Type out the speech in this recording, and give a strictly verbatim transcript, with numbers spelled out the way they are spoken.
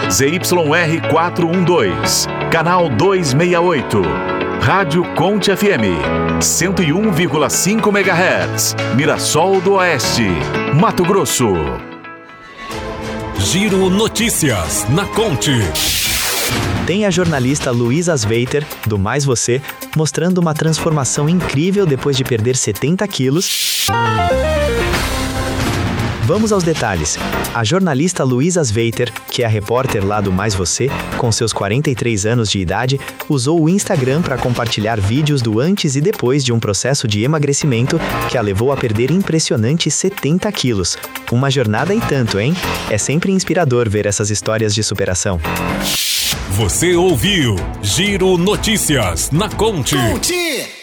Z Y R quatrocentos e doze, canal duzentos e sessenta e oito. Rádio Conte F M, cento e um vírgula cinco megahertz, Mirassol do Oeste, Mato Grosso. Giro Notícias na Conte. Tem a jornalista Luísa Sveiter, do Mais Você, mostrando uma transformação incrível depois de perder setenta quilos. Vamos aos detalhes. A jornalista Luísa Sveiter, que é a repórter lá do Mais Você, com seus quarenta e três anos de idade, usou o Instagram para compartilhar vídeos do antes e depois de um processo de emagrecimento que a levou a perder impressionantes setenta quilos. Uma jornada e tanto, hein? É sempre inspirador ver essas histórias de superação. Você ouviu Giro Notícias na Conte. Conte!